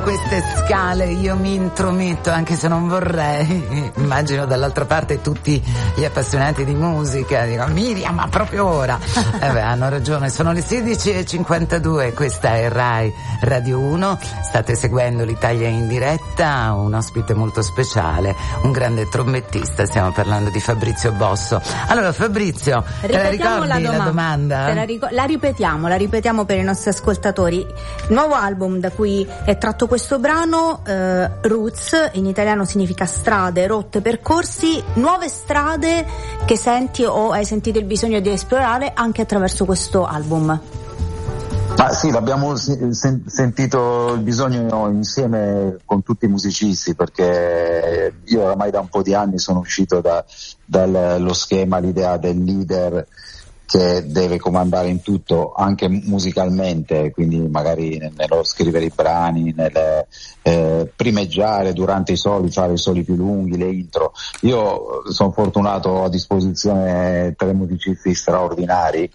queste scale io mi intrometto, anche se non vorrei. Immagino dall'altra parte tutti gli appassionati di musica dicono: Miriam, ma proprio ora. Hanno ragione, sono le 16:52, questa è Rai Radio 1, state seguendo l'Italia in diretta, un ospite molto speciale, un grande trombettista, stiamo parlando di Fabrizio Bosso. Allora Fabrizio, te la ricordi la domanda? La ripetiamo per i nostri ascoltatori. Il nuovo album da cui è tratto questo brano, Roots, in italiano significa strade, rotte, percorsi, nuove strade che senti o hai sentito il bisogno di esplorare anche attraverso questo album. Ma sì, l'abbiamo sentito il bisogno insieme con tutti i musicisti, perché io oramai da un po' di anni sono uscito dallo schema, l'idea del leader che deve comandare in tutto, anche musicalmente, quindi magari nello scrivere i brani, nel primeggiare durante i soli, fare i soli più lunghi, le intro. Io sono fortunato, ho a disposizione 3 musicisti straordinari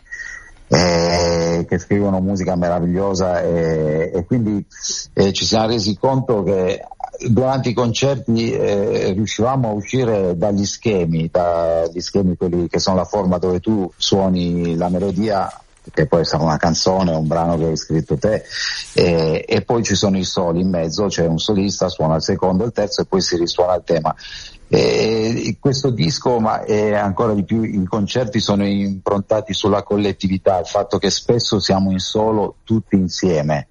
che scrivono musica meravigliosa e quindi ci siamo resi conto che durante i concerti riuscivamo a uscire dagli schemi quelli che sono la forma dove tu suoni la melodia, che può essere una canzone o un brano che hai scritto te, e poi ci sono i soli in mezzo, c'è un solista, suona il secondo, il terzo e poi si risuona il tema. Questo disco, ma ancora di più i concerti, sono improntati sulla collettività, il fatto che spesso siamo in solo tutti insieme.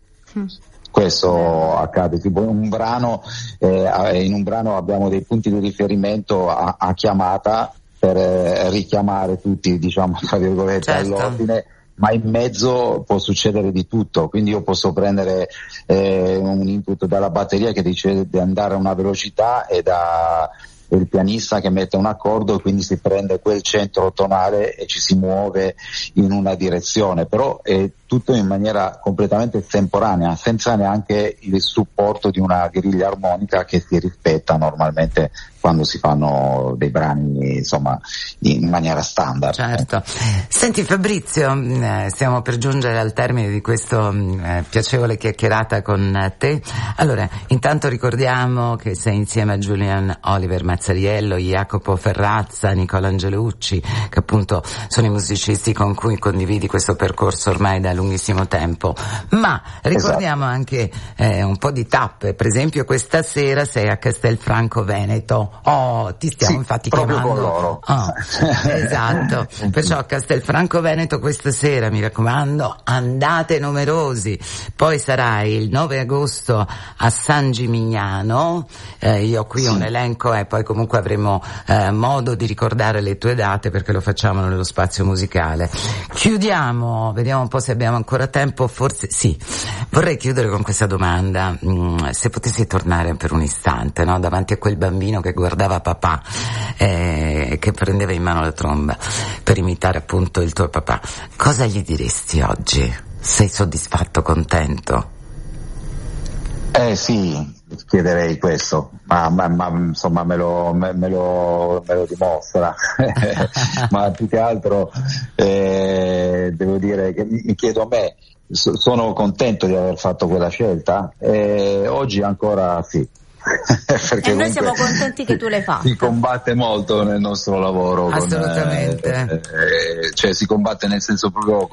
Questo accade, tipo in un brano abbiamo dei punti di riferimento a chiamata per richiamare tutti, diciamo, tra virgolette, all'ordine, ma in mezzo può succedere di tutto, quindi io posso prendere un input dalla batteria che dice di andare a una velocità e il pianista che mette un accordo e quindi si prende quel centro tonale e ci si muove in una direzione, però è tutto in maniera completamente estemporanea, senza neanche il supporto di una griglia armonica che si rispetta normalmente quando si fanno dei brani, insomma, in maniera standard. Certo. Senti Fabrizio, stiamo per giungere al termine di questa piacevole chiacchierata con te. Allora, intanto ricordiamo che sei insieme a Julian Oliver Mazzariello, Jacopo Ferrazza, Nicola Angelucci, che appunto sono i musicisti con cui condividi questo percorso ormai da lunghissimo tempo, ma ricordiamo anche un po' di tappe. Per esempio questa sera sei a Castelfranco Veneto. Ti stiamo infatti chiamando con loro. Esatto. Perciò a Castelfranco Veneto questa sera, mi raccomando, andate numerosi. Poi sarai il 9 agosto a San Gimignano, io qui ho un elenco e poi comunque avremo modo di ricordare le tue date, perché lo facciamo nello spazio musicale. Chiudiamo, vediamo un po' se abbiamo ancora tempo, forse sì. Vorrei chiudere con questa domanda: se potessi tornare per un istante, no, davanti a quel bambino che guardava papà, che prendeva in mano la tromba per imitare appunto il tuo papà, cosa gli diresti oggi? Sei soddisfatto, contento? Sì, chiederei questo, ma insomma me lo dimostra. Ma più che altro devo dire che mi chiedo a me, sono contento di aver fatto quella scelta? Oggi ancora sì. E noi siamo contenti che tu l'hai fatto. Si combatte molto nel nostro lavoro. Assolutamente. Cioè si combatte nel senso proprio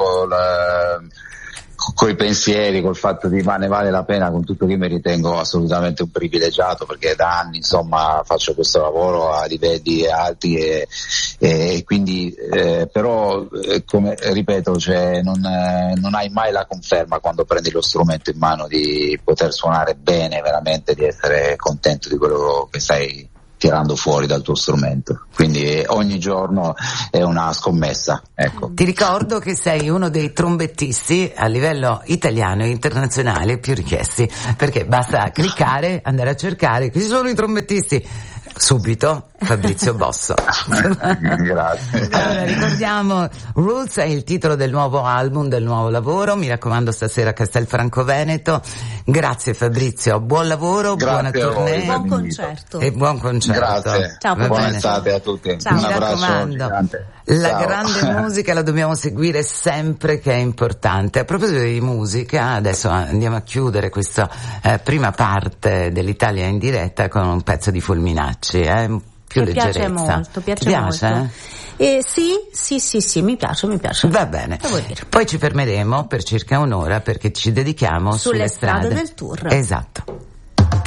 coi pensieri, col fatto di ma ne vale la pena, con tutto che mi ritengo assolutamente un privilegiato, perché da anni insomma faccio questo lavoro a livelli alti e quindi però come ripeto, cioè non hai mai la conferma quando prendi lo strumento in mano di poter suonare bene, veramente di essere contento di quello che stai tirando fuori dal tuo strumento, quindi ogni giorno è una scommessa, ecco. Ti ricordo che sei uno dei trombettisti a livello italiano e internazionale più richiesti, perché basta cliccare, andare a cercare chi sono i trombettisti, subito Fabrizio Bosso. Grazie. Allora, ricordiamo, Roots è il titolo del nuovo album, del nuovo lavoro. Mi raccomando, stasera a Castelfranco Veneto. Grazie Fabrizio, buon lavoro, buona tournée, buon concerto e buon concerto. Grazie. Ciao, buona estate a tutti. Ciao. Un abbraccio gigante. La Ciao. grande musica la dobbiamo seguire sempre, che è importante. A proposito di musica, adesso andiamo a chiudere questa prima parte dell'Italia in diretta con un pezzo di Fulminacci, più mi leggerezza. piace molto, Ti piace? molto. Sì, mi piace. Va bene. Poi ci fermeremo per circa un'ora perché ci dedichiamo sulle strade del tour. Esatto.